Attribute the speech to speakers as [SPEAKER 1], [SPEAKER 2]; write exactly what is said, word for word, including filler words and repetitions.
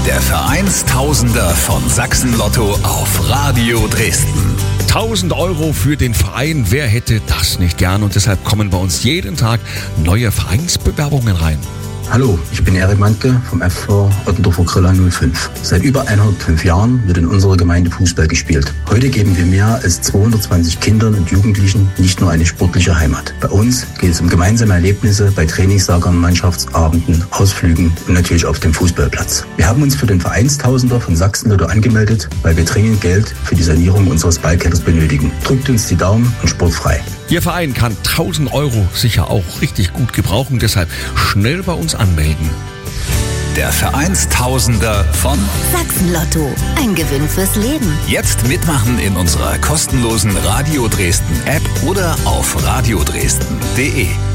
[SPEAKER 1] Der Vereinstausender von Sachsen-Lotto auf Radio Dresden.
[SPEAKER 2] tausend Euro für den Verein, wer hätte das nicht gern? Und deshalb kommen bei uns jeden Tag neue Vereinsbewerbungen rein.
[SPEAKER 3] Hallo, ich bin Erik Mantke vom F V Ottendorfer Grilla null fünf. Seit über hundertfünf Jahren wird in unserer Gemeinde Fußball gespielt. Heute geben wir mehr als zweihundertzwanzig Kindern und Jugendlichen nicht nur eine sportliche Heimat. Bei uns geht es um gemeinsame Erlebnisse bei Trainingslagern, Mannschaftsabenden, Ausflügen und natürlich auf dem Fußballplatz. Wir haben uns für den Vereinstausender von Sachsen-Lotto angemeldet, weil wir dringend Geld für die Sanierung unseres Ballketters benötigen. Drückt uns die Daumen und sportfrei.
[SPEAKER 2] Ihr Verein kann tausend Euro sicher auch richtig gut gebrauchen, deshalb schnell bei uns anmelden.
[SPEAKER 1] Der Vereinstausender von
[SPEAKER 4] Sachsen-Lotto. Ein Gewinn fürs Leben.
[SPEAKER 1] Jetzt mitmachen in unserer kostenlosen Radio Dresden App oder auf radiodresden punkt de.